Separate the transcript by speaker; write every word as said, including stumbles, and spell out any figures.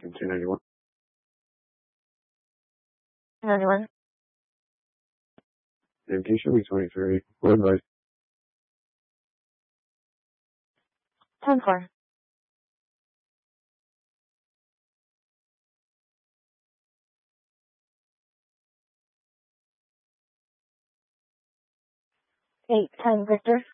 Speaker 1: Lincoln two ninety-one.
Speaker 2: ninety-one.
Speaker 1: M T show me twenty-three. What advice?
Speaker 2: ten four. eight ten Victor.